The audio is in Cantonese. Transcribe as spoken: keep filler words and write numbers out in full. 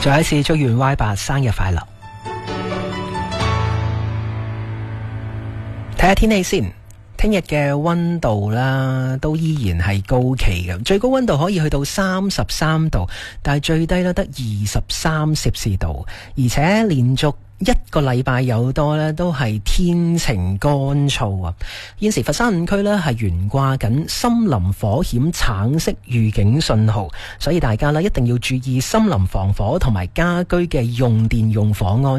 再一次祝願 Y 八生日快樂。睇下天氣先，聽日嘅溫度啦，都依然係高企嘅，最高溫度可以去到三十三度，但係最低咧得二十三攝氏度，而且連續一個禮拜有多呢都係天晴乾燥啊！現時佛山五區呢係懸掛緊森林火險橙色預警信號，所以大家呢一定要注意森林防火同埋家居嘅用電用火安。